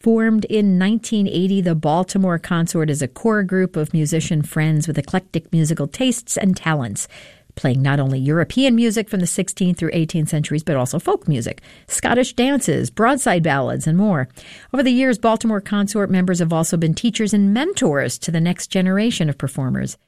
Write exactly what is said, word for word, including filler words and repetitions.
Formed in nineteen eighty, the Baltimore Consort is a core group of musician friends with eclectic musical tastes and talents, playing not only European music from the sixteenth through eighteenth centuries, but also folk music, Scottish dances, broadside ballads, and more. Over the years, Baltimore Consort members have also been teachers and mentors to the next generation of performers.